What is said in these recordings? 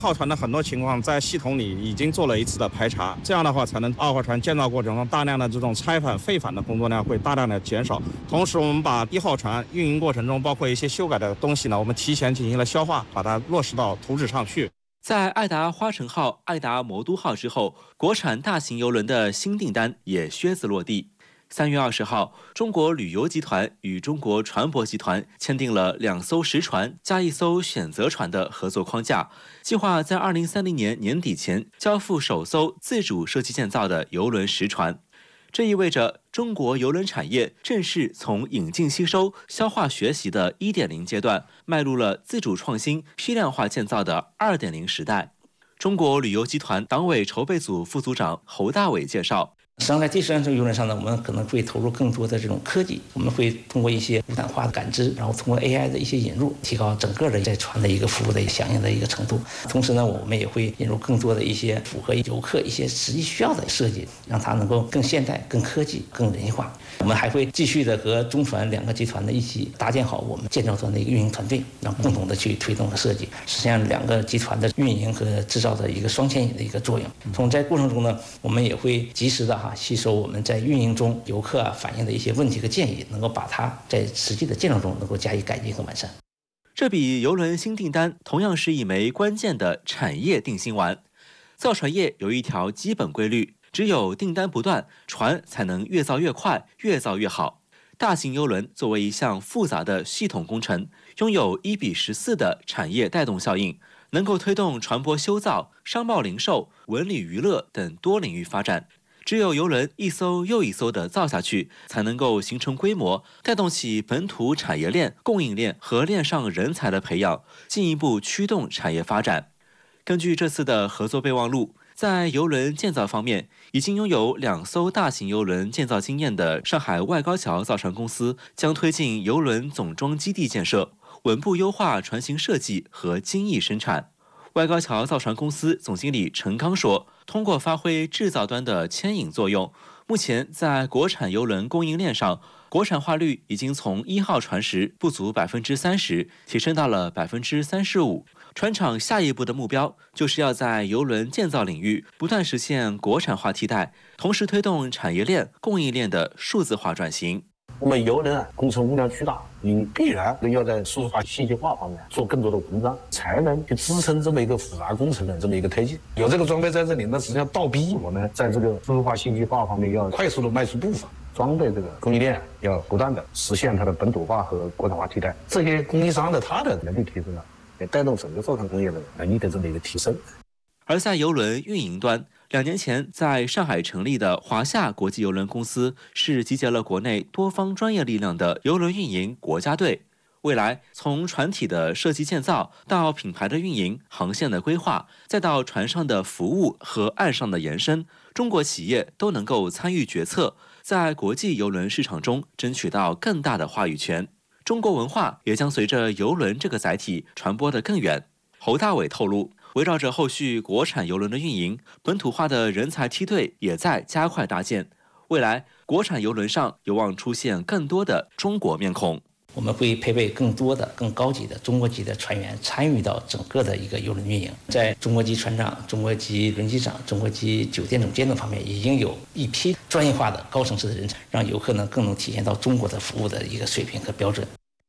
号船的很多情况在系统里已经做了一次的排查，这样的话才能2号船建造过程中大量的这种拆返废返的工作量会大量的减少。同时，我们把1号船运营过程中包括一些修改的东西呢，我们提前进行了消化，把它落实到图纸上去。 在爱达花城号、爱达魔都号之后，国产大型邮轮的新订单也靴子落地。3月20号，中国旅游集团与中国船舶集团签订了2艘实船加1艘选择船的合作框架，计划在2030年年底前交付首艘自主设计建造的邮轮实船。这意味着中国邮轮产业正式从引进吸收、消化学习的1.0阶段，迈入了自主创新、批量化建造的2.0时代。中国旅游集团党委筹备组副组长侯大伟介绍。 实际上，在第3艘邮轮上呢，我们可能会投入更多的这种科技，我们会通过一些无感化的感知，然后通过 AI 的一些引入，提高整个的在船的一个服务的响应的一个程度。同时呢，我们也会引入更多的一些符合游客一些实际需要的设计，让它能够更现代、更科技、更人性化。我们还会继续的和中船2个集团的一起搭建好我们建造端的一个运营团队，然后共同的去推动和设计，实现2个集团的运营和制造的一个双牵引的一个作用。从在过程中呢，我们也会及时的吸收我们在运营中游客反映的一些问题和建议，能够把它在实际的建造中能够加以改进和完善。 这笔邮轮新订单同样是一枚关键的产业定心丸。造船业有一条基本规律，只有订单不断，船才能越造越快，越造越好。大型邮轮作为一项复杂的系统工程，拥有1:14的产业带动效应，能够推动船舶修造、商贸零售、文旅娱乐等多领域发展。只有邮轮一艘又一艘的造下去，才能够形成规模，带动起本土产业链、供应链和链上人才的培养，进一步驱动产业发展。根据这次的合作备忘录，在邮轮建造方面，已经拥有2艘大型邮轮建造经验的上海外高桥造船公司将推进邮轮总装基地建设，稳步优化船型设计和精益生产。外高桥造船公司总经理陈刚说，通过发挥制造端的牵引作用，目前在国产邮轮供应链上，国产化率已经从1号船时不足30%提升到了35%。船厂下一步的目标就是要在邮轮建造领域不断实现国产化替代，同时推动产业链、供应链的数字化转型。 我们邮轮工程物量巨大，你必然要在数字化、信息化方面做更多的文章，才能去支撑这么一个复杂工程的这么一个推进。有这个装备在这里，那实际上倒逼我们在这个数字化、信息化方面要快速的迈出步伐。装备这个供应链要不断的实现它的本土化和国产化替代，这些供应商的它的能力提升了，也带动整个造船工业的能力的这么一个提升。 而在邮轮运营端，2年前在上海成立的华夏国际邮轮公司是集结了国内多方专业力量的邮轮运营国家队。未来从船体的设计建造到品牌的运营、航线的规划，再到船上的服务和岸上的延伸，中国企业都能够参与决策，在国际邮轮市场中争取到更大的话语权。中国文化也将随着邮轮这个载体传播得更远。侯大伟透露，围绕着后续国产邮轮的运营，本土化的人才梯队也在加快搭建。未来，国产邮轮上有望出现更多的中国面孔。 我们会配备更多的、更高级的中国籍的船员参与到整个的一个邮轮运营，在中国籍船长、中国籍轮机长、中国籍酒店总监等方面，已经有一批专业化的高层次的人才，让游客呢更能体现到中国的服务的一个水平和标准。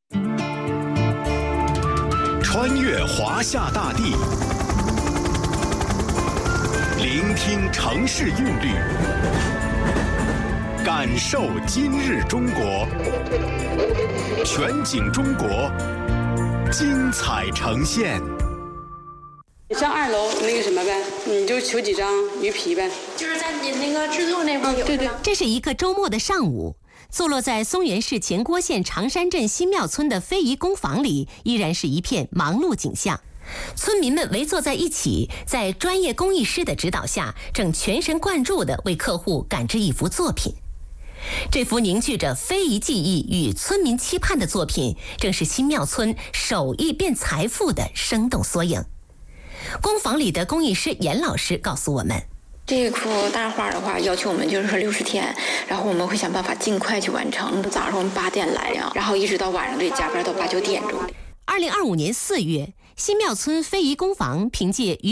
穿越华夏大地，聆听城市韵律，感受今日中国，全景中国，精彩呈现。 上2楼那个什么呗，你就求几张鱼皮呗。 就是在你那个制作那块有。 对。 这是一个周末的上午，坐落在松原市前郭县长山镇新庙村的非遗工坊里，依然是一片忙碌景象。村民们围坐在一起，在专业工艺师的指导下，正全神贯注地为客户赶制一幅作品。这幅凝聚着非遗技艺与村民期盼的作品，正是新庙村手艺变财富的生动缩影。工坊里的工艺师严老师告诉我们， 这幅大画的话，要求我们就是说60天，然后我们会想办法尽快去完成。早上我们8点来呀，然后一直到晚上得加班到8、9点钟。 2025年4月， 新庙村非遗工坊凭借